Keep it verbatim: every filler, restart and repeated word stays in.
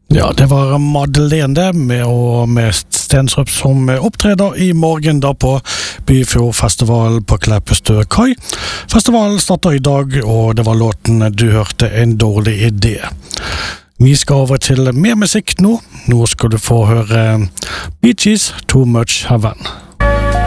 Ja, det var Madeleine det, med, og med Stensrup som opptreder i morgen da på Byfjordfestivalen på Kleppestø Kai. Festivalen starter i dag, og det var låten du hørte En dårlig idé. Vi skal over til mer musikk nå. Nå skal du få høre Bee Gees, Too Much Heaven.